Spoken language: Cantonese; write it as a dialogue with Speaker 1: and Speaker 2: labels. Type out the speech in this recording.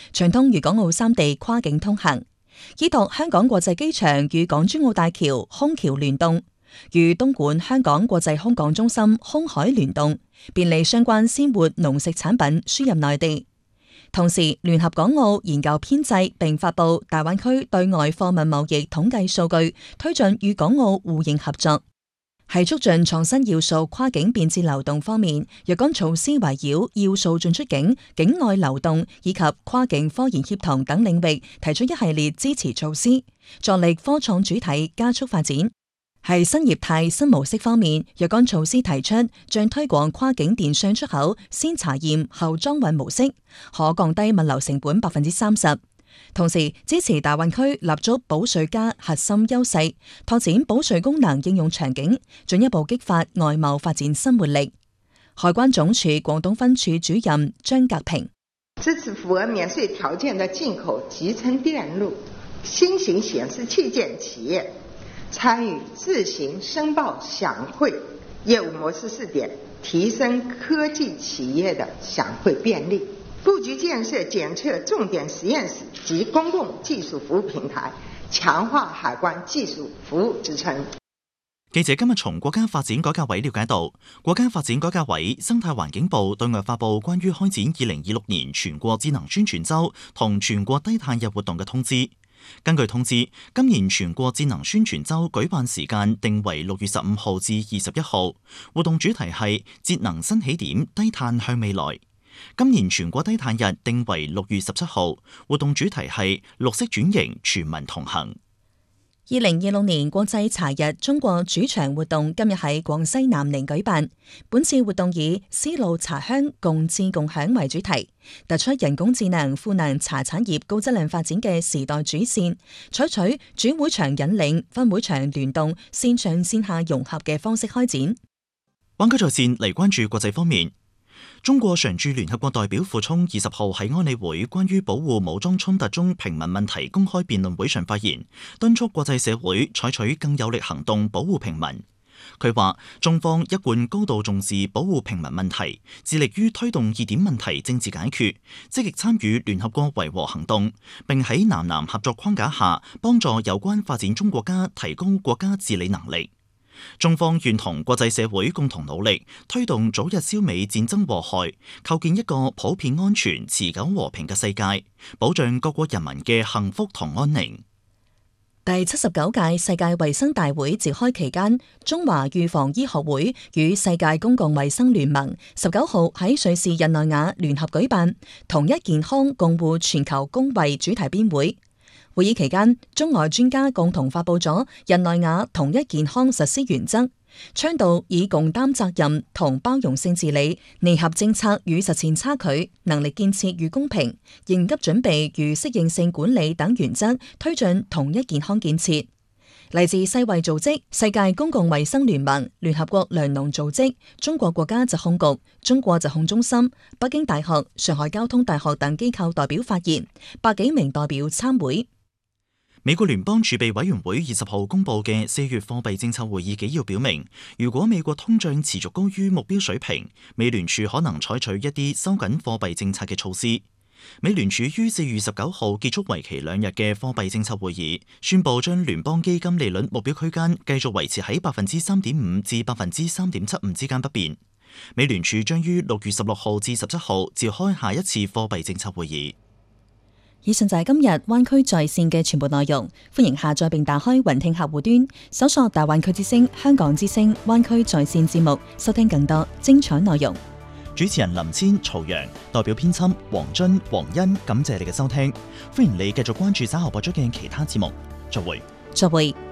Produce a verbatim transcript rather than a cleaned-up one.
Speaker 1: 暢通粵港澳三地跨境通行，依託香港國際機場與港珠澳大橋空橋聯動，與東莞香港國際空港中心空海聯動，便利相關鮮活農食產品輸入內地。同時，聯合港澳研究編製並發布大灣區對外貨物貿易統計數據，推進與港澳互認合作。喺促進創新要素跨境便捷流動方面，若干措施圍繞要素進出境、境內流動以及跨境科研協同等領域提出一系列支持措施，助力科創主體加速發展。喺新業態新模式方面，若干措施提出將推廣跨境電商出口先查驗後裝運模式，可降低物流成本百分之三十。同時支持大灣區立足保稅加核心優勢，拓展保稅功能應用場景，進一步激發外貿發展新活力。海關總署廣東分處主任張格平
Speaker 2: 支持符合免稅條件的進口集成電路、新型顯示器件企業參與自行申報享匯業務模式試點，提升科技企業的享匯便利，布局建設檢測重點實驗室及公共技術服務平台，強化海關技術服務支撐。
Speaker 3: 記者今日從國家發展改革委了解到，國家發展改革委、生態環境部對外發布關於開展二零二六年全國智能宣傳週同全國低碳日活動嘅通知。根據通知，今年全國智能宣傳週舉辦時間定為六月十五號至二十一號，活動主題係節能新起點，低碳向未來。今年全國低碳日定為六月十七號，活動主題係綠色轉型，全民同行。
Speaker 1: 二零二六年國際茶日中國主場活動今日喺廣西南寧舉辦。本次活動以絲路茶香共智共享為主題，突出人工智能賦能茶產業高質量發展嘅時代主線，採取主會場引領、分會場聯動、線上線下融合嘅方式開展。
Speaker 3: 灣區在線嚟關注國際方面。中國常駐聯合國代表傅聰二十號喺安理會關於保護武裝衝突中平民問題公開辯論會上發言，敦促國際社會採取更有力行動保護平民。佢話中方一貫高度重視保護平民問題，致力於推動熱點問題政治解決，積極參與聯合國維和行動，並喺南南合作框架下幫助有關發展中國家提高國家治理能力。中方願同國際社會共同努力，推動早日消弭戰爭禍害，構建一個普遍安全、持久和平嘅世界，保障各國人民嘅幸福同安寧。
Speaker 1: 第七十九屆世界衛生大會召開期間，中華預防醫學會與世界公共衛生聯盟十九號喺瑞士日內瓦聯合舉辦同一健康共護全球公衛主題編會。會議期間，中外專家共同發佈咗日內瓦同一健康實施原則，倡導以共擔責任同包容性治理，彌合政策與實踐差距、能力建設與公平、應急準備與適應性管理等原則，推進同一健康建設。嚟自世衛組織、世界公共衛生聯盟、聯合國糧農組織、中國國家疾控局、中國疾控中心、北京大學、上海交通大學等機構代表發言，百幾名代表參會。
Speaker 3: 美國聯邦儲備委員會二十號公佈嘅四月貨幣政策會議紀要表明，如果美國通脹持續高於目標水平，美聯儲可能採取一啲收緊貨幣政策嘅措施。美聯儲於四月十九號結束為期兩日嘅貨幣政策會議，宣布將聯邦基金利率目標區間繼續維持喺百分之三點五至百分之三點七五之間不變。美聯儲將於六月十六號至十七號召開下一次貨幣政策會議。
Speaker 1: 以上就係今日灣區在線嘅全部內容，歡迎下載並打開雲聽客戶端，搜索大灣區之聲、香港之聲、灣區在線節目，收聽更多精彩內容。
Speaker 3: 主持人林千、曹陽，代表編輯黃津、黃欣，感謝你嘅收聽，歡迎你繼續關注稍後播出嘅其他節目。再會。
Speaker 1: 再會。